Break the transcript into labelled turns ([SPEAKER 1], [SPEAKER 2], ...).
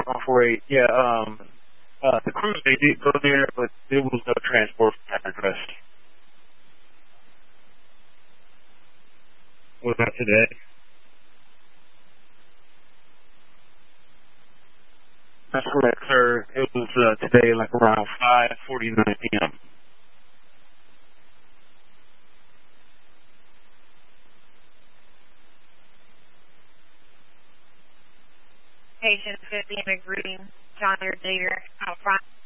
[SPEAKER 1] 148. Yeah, the crews, they did go there, but there was no transport address. Was that today? That's correct, sir. It was today, like around 5:49 p.m.
[SPEAKER 2] Patient 50 and agreeing, John, your data out front.